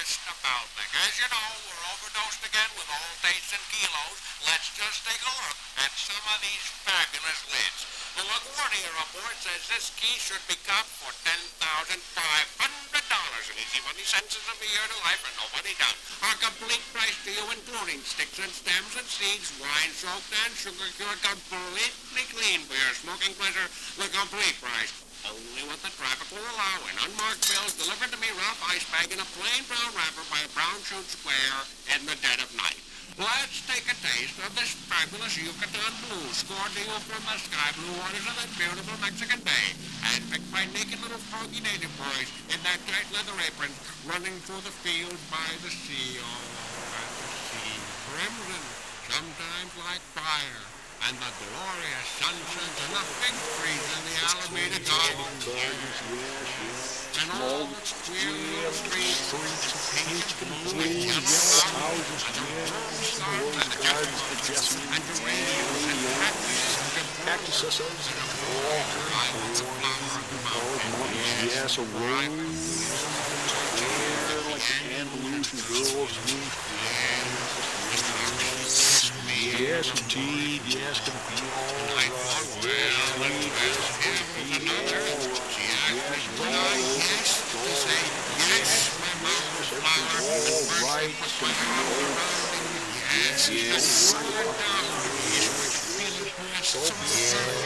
just about because you know we're overdosed again with all dates and kilos. Let's just take a look at some of these fabulous lids. The LaGuardia report says this key should be copped for $10,500, and he's even sentences of a year to life and nobody down. Our complete price to you, including sticks and stems and seeds, wine soaked and sugar cured, completely clean for your smoking pleasure. The complete price. Only what the traffic will allow in unmarked bills delivered to me rough ice bag in a plain brown wrapper by a brown shoe square in the dead of night. Let's take a taste of this fabulous Yucatan Blue scored to you from the sky blue waters of that beautiful Mexican Bay and picked by naked little froggy native boys in their tight leather aprons running through the fields by the sea. Oh, and the sea crimson, sometimes like fire. And the glorious sunsets and the fig trees in the Alameda Gardens. And all the queer little streets painted blue with yellow houses and the rose gardens and geraniums and cactuses and a water islands of flower of the mountain. Yes, a rose. Like Andalusian girls. Yes, indeed. Yes, to be all right. Another. She asked me when I yes to say yes, my mouth was flowered and right. Yes, yes, yes.